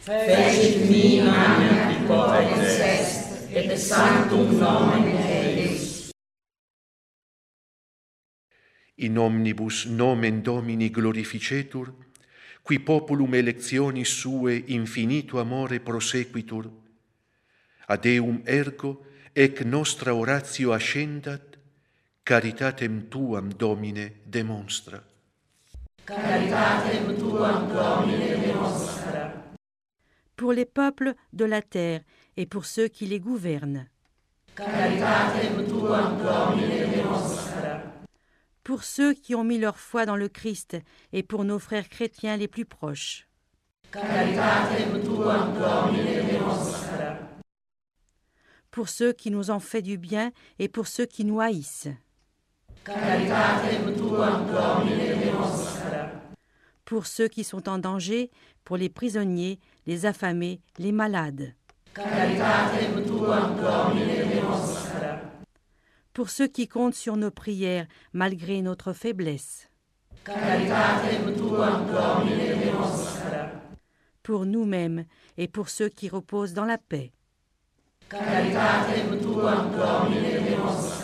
Fecit mi magna potens est, et sanctum nomen Deus. In omnibus nomen Domini glorificetur, qui populum electionis sue infinito amore prosequitur, ad eum ergo ec nostra oratio ascendat, caritatem tuam, Domine, demonstra. Caritatem tuam, Domine, demonstra. Pour les peuples de la terre et pour ceux qui les gouvernent. Caritatem tuam, Domine, demonstra. Pour ceux qui ont mis leur foi dans le Christ et pour nos frères chrétiens les plus proches. Caritatem tuam, Domine, demonstra. Pour ceux qui nous ont fait du bien et pour ceux qui nous haïssent. Caritatem tuam, Domine, demonstra. Pour ceux qui sont en danger, pour les prisonniers, les affamés, les malades. Caritatem tuam, Domine, demonstra. Pour ceux qui comptent sur nos prières malgré notre faiblesse. Caritatem tuam, Domine, demonstra. Pour nous-mêmes et pour ceux qui reposent dans la paix. Caritatem tuam, Domine, demonstra.